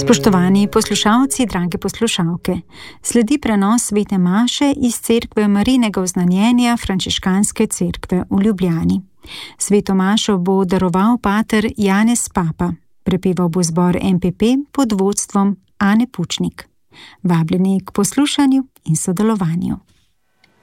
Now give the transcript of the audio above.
Spoštovani poslušalci, drage poslušalke, sledi prenos svete maše iz cerkve Marijinega oznanjenja Frančiškanske cerkve v Ljubljani. Sveto mašo bo daroval pater Janez Papa, prepeval bo zbor MPP pod vodstvom Ane Pučnik. Vabljeni k poslušanju in sodelovanju.